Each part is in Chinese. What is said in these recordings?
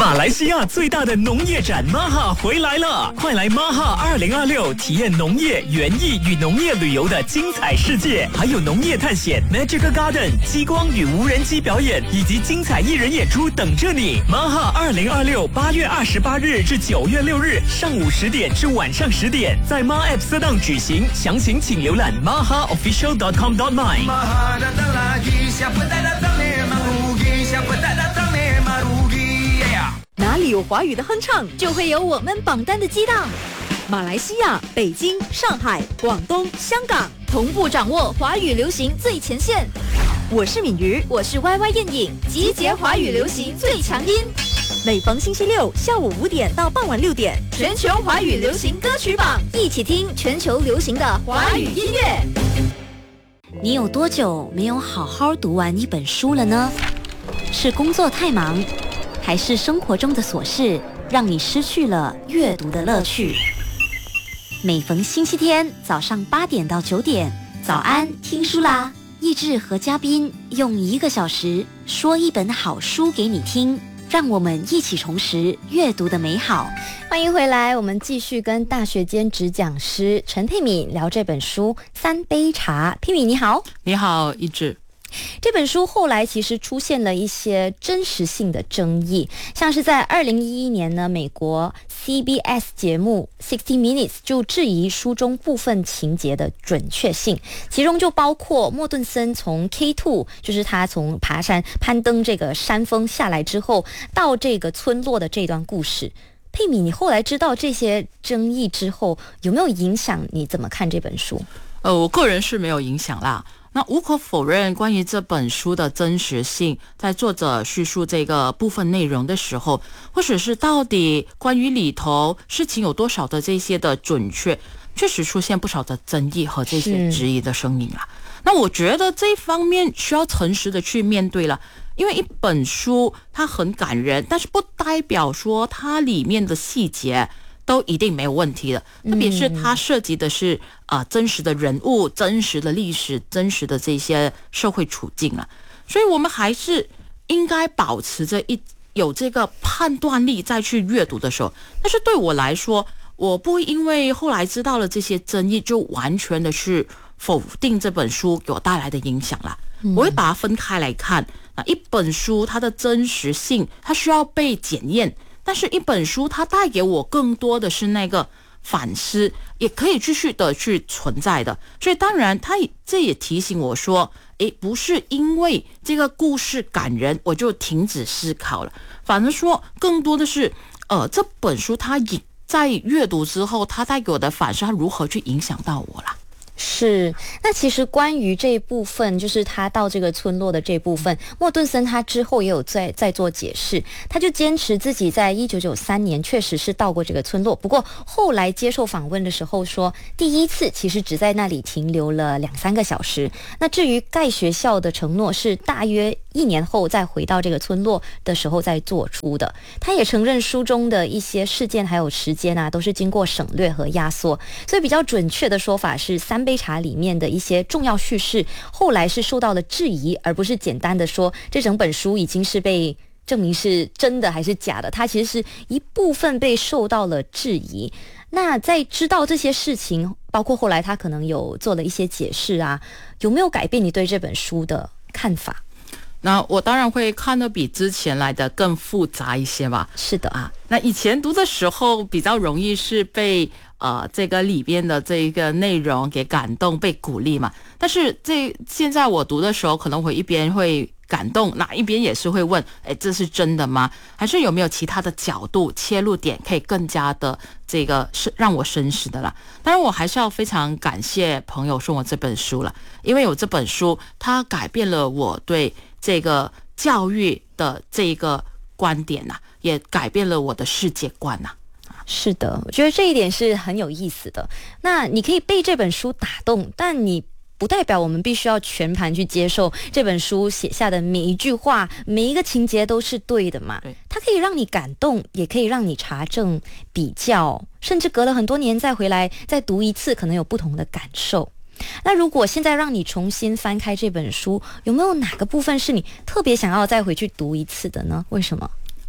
马来西亚最大的农业展 MAHA 回来了，快来 MAHA 2026体验农业、园艺与农业旅游的精彩世界，还有农业探险 Magic Garden 激光与无人机表演以及精彩艺人演出等着你。MAHA 2026 8月28日至9月6日上午10点至晚上10点，在 MA App Sedang举行，详情请浏览 mahaofficial.com.my。 Maha datang lagi, siapa tak datang memang rugi, siapa tak datang memang rugi. 哪里有华语的哼唱，就会有我们榜单的激荡。马来西亚、北京、上海、广东、香港同步掌握华语流行最前线。我是敏瑜，我是 YY 燕颖，集结华语流行最强音。每逢星期六下午5点到傍晚6点，全球华语流行歌曲榜，一起听全球流行的华语音乐。 你有多久没有好好读完一本书了呢？是工作太忙，还是生活中的琐事让你失去了阅读的乐趣？每逢星期天早上8点到9点，早安听书啦！益智和嘉宾用1个小时说一本好书给你听，让我们一起重拾阅读的美好。 欢迎回来，我们继续跟大学兼职讲师陈佩敏聊这本书《三杯茶》。佩敏你好。 你好，益智。 这本书后来其实出现了一些真实性的争议，像是在2011年呢，美国 CBS 节目60 Minutes 就质疑书中部分情节的准确性，其中就包括莫顿森从 K2， 就是他从爬山攀登这个山峰下来之后到这个村落的这段故事。佩米，你后来知道这些争议之后，有没有影响你怎么看这本书？ 我个人是没有影响啦。那无可否认，关于这本书的真实性，在作者叙述这个部分内容的时候，或者是到底关于里头事情有多少的这些的准确，确实出现不少的争议和这些质疑的声音啦。那我觉得这一方面需要诚实的去面对了，因为一本书它很感人，但是不代表说它里面的细节都一定没有问题的，特别是它涉及的是真实的人物、真实的历史、真实的这些社会处境啊，所以我们还是应该保持着有这个判断力再去阅读的时候。但是对我来说，我不会因为后来知道了这些争议就完全的去否定这本书给我带来的影响啦。我会把它分开来看，一本书它的真实性它需要被检验，但是一本书它带给我更多的是那个反思，也可以继续的去存在的。所以当然这也提醒我说，不是因为这个故事感人我就停止思考了，反而说更多的是这本书它在阅读之后它带给我的反思，它如何去影响到我啦。 是，那其实关于这一部分，就是他到这个村落的这部分，莫顿森他之后也有在做解释，他就坚持自己在1993年确实是到过这个村落，不过后来接受访问的时候说，第一次其实只在那里停留了2-3个小时。那至于盖学校的承诺是大约1年后再回到这个村落的时候再做出的。他也承认书中的一些事件还有时间都是经过省略和压缩，所以比较准确的说法是三杯茶里面的一些重要叙事后来是受到了质疑，而不是简单的说这整本书已经是被证明是真的还是假的，它其实是一部分被受到了质疑。那在知道这些事情，包括后来他可能有做了一些解释有没有改变你对这本书的看法？ 那我当然会看得比之前来的更复杂一些吧。 是的那以前读的时候比较容易是被这个里边的这一个内容给感动，被鼓励嘛。但是现在我读的时候，可能会一边会感动，那一边也是会问，这是真的吗？还是有没有其他的角度切入点可以更加的这个是让我深思的啦？当然我还是要非常感谢朋友送我这本书了，因为有这本书它改变了我对这个教育的这个观点也改变了我的世界观是的，我觉得这一点是很有意思的。那你可以被这本书打动，但你不代表我们必须要全盘去接受这本书写下的每一句话、每一个情节都是对的嘛。它可以让你感动，也可以让你查证、比较，甚至隔了很多年再回来再读一次，可能有不同的感受。那如果现在让你重新翻开这本书，有没有哪个部分是你特别想要再回去读一次的呢？为什么？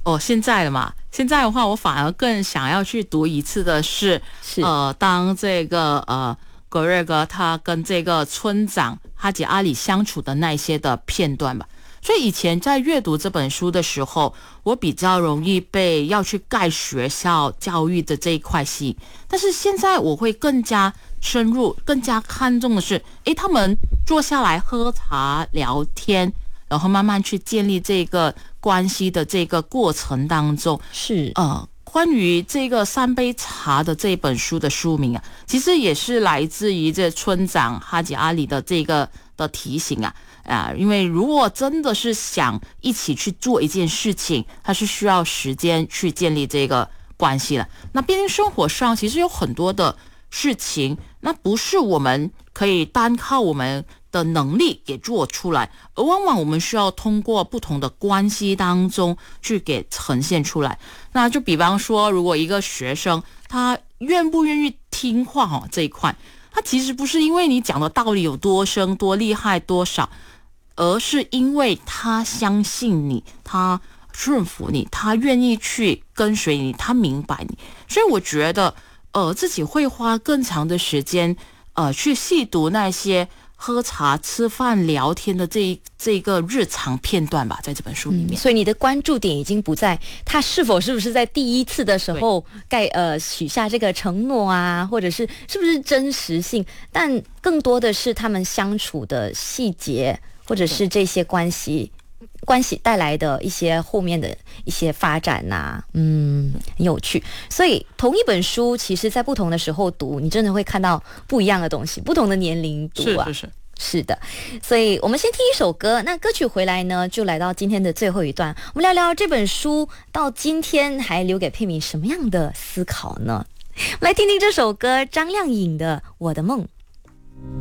现在了嘛，现在的话，我反而更想要去读一次的是当这个格瑞格他跟这个村长哈吉阿里相处的那些的片段吧。所以以前在阅读这本书的时候，我比较容易被要去盖学校教育的这一块吸引，但是现在我会更加深入，更加看重的是，他们坐下来喝茶聊天，然后慢慢去建立这个关系的这个过程当中， 是关于这个三杯茶的这本书的书名啊，其实也是来自于这村长哈吉阿里的这个的提醒啊，因为如果真的是想一起去做一件事情，它是需要时间去建立这个关系了。那毕竟生活上其实有很多的事情，那不是我们可以单靠我们的能力给做出来，而往往我们需要通过不同的关系当中去给呈现出来。那就比方说，如果一个学生他愿不愿意听话这一块，他其实不是因为你讲的道理有多深多厉害多少，而是因为他相信你，他顺服你，他愿意去跟随你，他明白你。所以我觉得自己会花更长的时间去细读那些喝茶吃饭聊天的这个日常片段吧，在这本书里面。 所以你的关注点已经不在他是不是在第一次的时候许下这个承诺啊，或者是不是真实性，但更多的是他们相处的细节，或者是这些关系带来的一些后面的一些发展很有趣。所以同一本书，其实在不同的时候读，你真的会看到不一样的东西，不同的年龄读是的。所以我们先听一首歌，那歌曲回来呢，就来到今天的最后一段，我们聊聊这本书到今天还留给佩敏什么样的思考呢？我们来听听这首歌，张靓颖的《我的梦》。